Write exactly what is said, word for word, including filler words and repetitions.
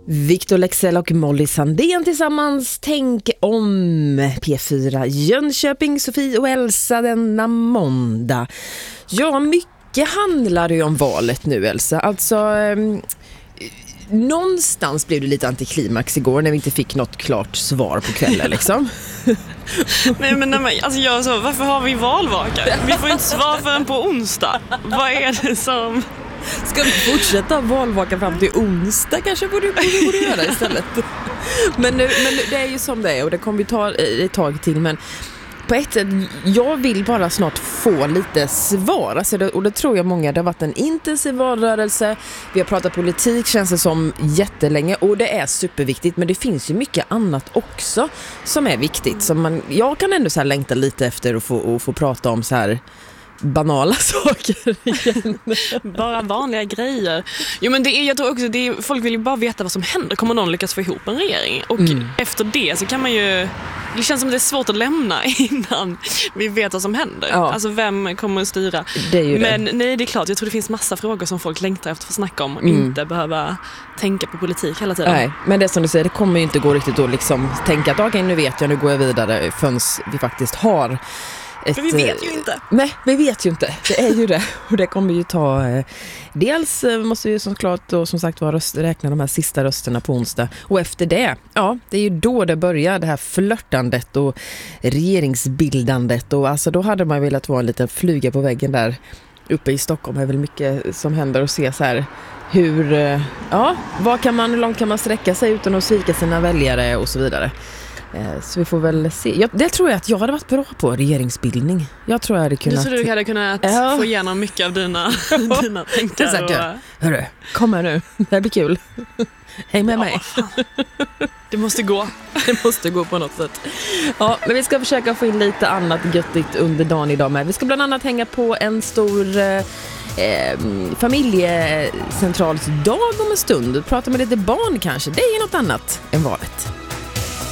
Victor Leksell och Molly Sandén tillsammans. Tänk om P fyra Jönköping, Sofie och Elsa denna måndag. Ja, mycket handlar ju om valet nu, Elsa. Alltså, eh, någonstans blev det lite antiklimax igår när vi inte fick något klart svar på kvällen liksom. Nej, men nej, men, alltså jag så, varför har vi valvaka? Vi får inte svar förrän på onsdag. Vad är det som... Ska vi fortsätta valvaka fram till onsdag kanske borde vi borde göra istället. Men, nu, men det är ju som det är och det kommer ju ta ett tag till, men på ett sätt, jag vill bara snart få lite svar. Alltså det, och det tror jag många, det har varit en intensiv valrörelse. Vi har pratat politik, känns det som, jättelänge. Och det är superviktigt, men det finns ju mycket annat också som är viktigt. Som man, jag kan ändå så här längta lite efter att få, att få prata om så här banala saker igen. Bara vanliga grejer. Jo, men det är, jag tror också det är, folk vill ju bara veta vad som händer. Kommer någon lyckas få ihop en regering? Och mm. efter det så kan man ju... Det känns som det är svårt att lämna innan vi vet vad som händer. Ja. Alltså vem kommer att styra? Det är ju men det. Nej, det är klart. Jag tror det finns massa frågor som folk längtar efter att få snacka om och mm. inte behöva tänka på politik hela tiden. Nej, men det som du säger, det kommer ju inte gå riktigt att liksom tänka att okej, okay, nu vet jag, nu går jag vidare förrän vi faktiskt har ett, för vi vet ju inte. Nej, vi vet ju inte. Det är ju det. Och det kommer ju ta... Eh, dels måste ju såklart då, som sagt vara röst, räkna de här sista rösterna på onsdag. Och efter det, ja, det är ju då det börjar, det här flörtandet och regeringsbildandet. Och alltså då hade man velat vara en liten flyga på väggen där uppe i Stockholm. Det är väl mycket som händer och se så här hur... Eh, ja, vad kan man, hur långt kan man sträcka sig utan att svika sina väljare och så vidare. Så vi får väl se. Jag, det tror jag att jag hade varit bra på, regeringsbildning. Jag tror jag hade kunnat... Du tror du hade kunnat ja. få igenom mycket av dina, dina tankar. Och... Ja. Hörru, kom här nu. Det här blir kul. Häng med ja, mig. Det måste gå. Det måste gå på något sätt. Ja, men vi ska försöka få in lite annat göttigt under dagen idag med. Vi ska bland annat hänga på en stor... Eh, familjecentralsdag om en stund. Prata med lite barn kanske. Det är något annat än valet.